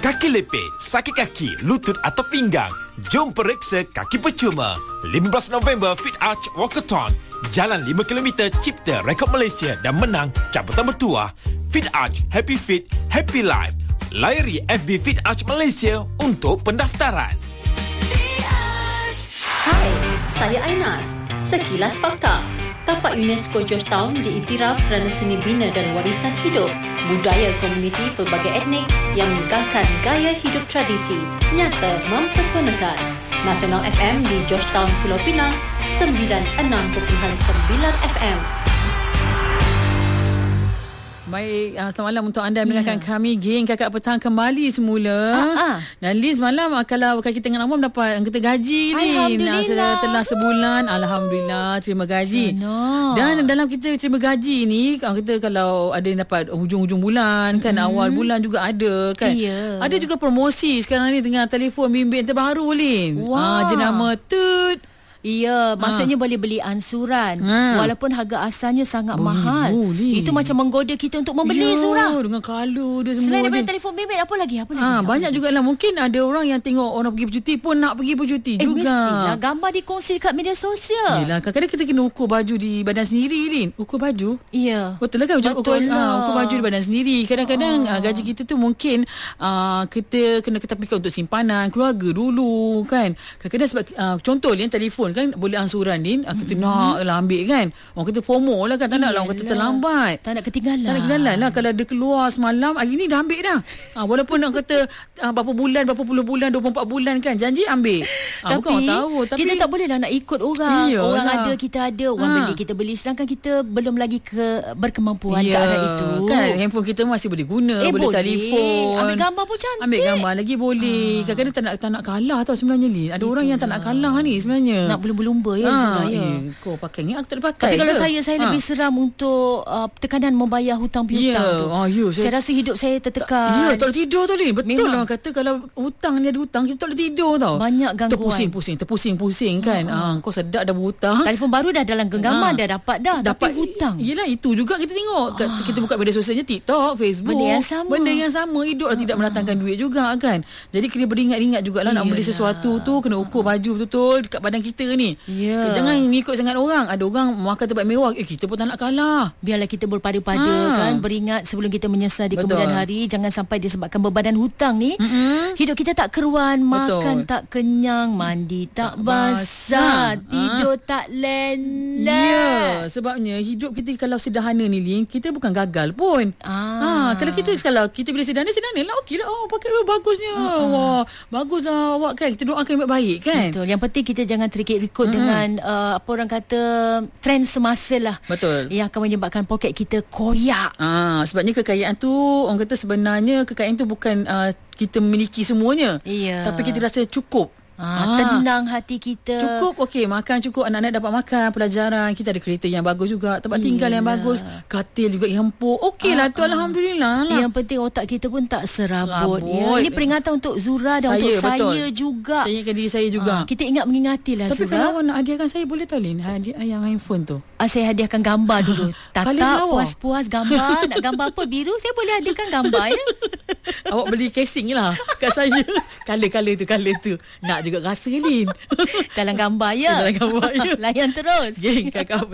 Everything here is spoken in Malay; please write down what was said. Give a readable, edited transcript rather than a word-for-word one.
Kaki lepit, sakit kaki, lutut atau pinggang? Jom periksa kaki percuma. 15 November Fit Arch Walkathon. Jalan 5 km cipta rekod Malaysia dan menang cabutan bertuah. Fit Arch, Happy Fit, Happy Life. Layari FB Fit Arch Malaysia untuk pendaftaran. Hai, saya Ainas. Sekilas fakta. Tapak UNESCO Georgetown diiktiraf kerana seni bina dan warisan hidup, budaya komuniti pelbagai etnik yang mengekalkan gaya hidup tradisi, nyata mempesonakan. Nasional FM di Georgetown, Pulau Pinang, 96.9 FM. Baik, selamat malam untuk anda mendengarkan kami, geng Kakak Petang kembali semula. Dan Liz malam, kalau kita dengan Amam dapat kita gaji ni. Alhamdulillah. Telah sebulan, Alhamdulillah, terima gaji. Dan dalam kita terima gaji ni, kita kalau ada yang dapat hujung-hujung bulan kan, awal bulan juga ada kan. Ada juga promosi sekarang ni dengan telefon bimbit terbaru, Lin. Jenama Tut. Ya, maksudnya boleh beli ansuran walaupun harga asalnya sangat mahal. Itu macam menggoda kita untuk membeli surau. Dengan color dia semua. Selain daripada telefon bimbit, apa lagi? Banyak jugalah. Mungkin ada orang yang tengok orang pergi bercuti pun nak pergi bercuti juga. Mestilah gambar dikongsi dekat media sosial. Yelah, kadang-kadang kita kena ukur baju di badan sendiri, Lin. Ukur baju? Ya. Betul lah kan? Ukur baju di badan sendiri. Kadang-kadang gaji kita tu mungkin kita kena ketepikan untuk simpanan keluarga dulu kan. Kadang-kadang sebab contoh Lin, telefon kan boleh ansuran Din, kita nak lah ambil kan. Orang kata FOMO lah kan, tak nak lah orang kata terlambat, tak nak ketinggalan. Tak nak ketinggalan lah. Kalau dia keluar semalam, hari ni dah ambil dah. Walaupun orang kata berapa bulan, berapa puluh bulan, 24 bulan kan, janji ambil. Tapi orang tahu, kita tak boleh lah nak ikut orang. Orang ada, kita ada. Orang beli, kita beli. Sedangkan kita belum lagi berkemampuan ke arah itu kan. Handphone kita masih boleh guna, boleh telefon, ambil gambar pun cantik, ambil gambar lagi boleh. Kadang-kadang tak nak kalah tau sebenarnya, Lin. Ada orang yang tak nak kalah ni sebenarnya, nak belum-belum sebenarnya. Kau pakai ni, aku tak ada pakai. Tapi kalau saya lebih seram untuk tekanan membayar hutang piutang tu. Saya rasa hidup saya tertekan. Tak boleh tidur tu, Lin. Betul lah kata, kalau hutang ni ada hutang, kita tak boleh tidur tau. Banyak gangguan. Terpusing kan. Kau sedap dah berhutang. Telefon baru dah dalam genggaman, dah dapat dah. Tapi hutang. Yelah, itu juga kita tengok. Kita buka media sosialnya, TikTok, Facebook. Benda yang sama. Hidup lah tidak mendatangkan duit juga kan. Jadi kena beringat-ingat jugalah nak beli sesuatu tu, kena ukur baju betul-betul dekat badan kita ni. Jangan ikut sangat orang. Ada orang makan tempat mewah, kita pun tak nak kalah. Biarlah kita berpada-pada kan, beringat sebelum kita menyesal di kemudian hari. Jangan sampai disebabkan bebanan hutang ni, hidup kita tak keruan, makan tak kenyang, mandi tak basah, tidur tak lelap. Sebabnya hidup kita kalau sederhana ni, Lin, kita bukan gagal pun. Kalau kita bila sederhana lah, okey lah. Pakai bagusnya. Wah, bagus lah awak kan. Kita doakan yang baik kan. Betul. Yang penting kita jangan terikut-ikut dengan apa orang kata trend semasa lah. Betul. Yang akan menyebabkan poket kita koyak. Sebabnya kekayaan tu, orang kata sebenarnya kekayaan tu bukan kita memiliki semuanya. Tapi kita rasa cukup. Tenang hati kita. Cukup, okey, makan cukup, anak-anak dapat makan, pelajaran, kita ada kereta yang bagus juga, tempat tinggal yang bagus, katil juga yang empuk. Okey lah tu, Alhamdulillah lah. Yang penting otak kita pun tak serabut. Ini peringatan untuk Zura dan untuk saya juga. Saya ingatkan diri saya juga. Kita ingat mengingatilah Zura. Tapi kalau awak nak hadiahkan saya, boleh tak, Lin? Hadiah yang handphone tu. Saya hadiahkan gambar dulu. Tak puas-puas gambar. Nak gambar apa? Biru, saya boleh hadiahkan gambar ya. Awak beli casing lah kat saya. Color tu. Nak juga rasa, Lin. Dalam gambar ya. Dalam gambar ya. Layan terus. Geng Kakak